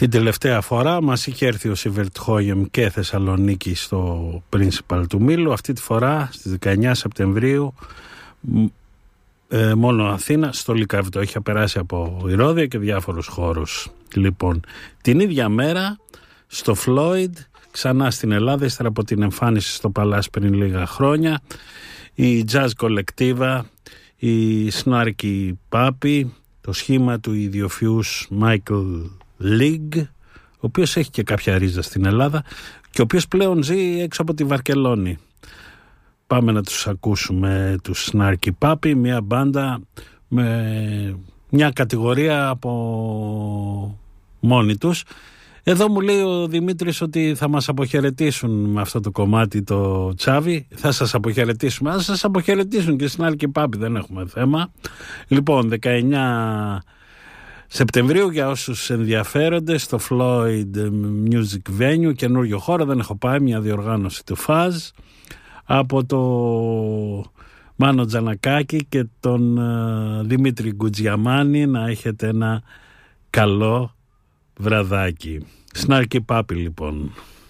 Την τελευταία φορά μας είχε έρθει ο Σίβερτ Χόγεμ και Θεσσαλονίκη στο Principal του Μήλου. Αυτή τη φορά στις 19 Σεπτεμβρίου μόνο Αθήνα, στο Λυκαβητό. Είχε περάσει από Ηρώδεια και διάφορους χώρους. Λοιπόν, την ίδια μέρα στο Φλόιντ, ξανά στην Ελλάδα, ύστερα από την εμφάνιση στο Παλάς πριν λίγα χρόνια, η Jazz Collectiva, η Snarky Puppy, το σχήμα του ιδιοφυούς Michael League, ο οποίος έχει και κάποια ρίζα στην Ελλάδα και ο οποίος πλέον ζει έξω από τη Βαρκελόνη. Πάμε να τους ακούσουμε, τους Snarky Puppy, μια μπάντα με μια κατηγορία από μόνοι τους. Εδώ μου λέει ο Δημήτρης ότι θα μας αποχαιρετήσουν με αυτό το κομμάτι το Τσάβι. Θα σας αποχαιρετήσουμε. Αν σας αποχαιρετήσουν και Snarky Puppy, δεν έχουμε θέμα. Λοιπόν, 19 Σεπτεμβρίου για όσους ενδιαφέρονται στο Floyd Music Venue, καινούριο χώρο, δεν έχω πάει, μια διοργάνωση του Fuzz από το Μάνο Τζανακάκη και τον Δημήτρη Γκουτζιαμάνη. Να έχετε ένα καλό βραδάκι. Snarky Puppy λοιπόν.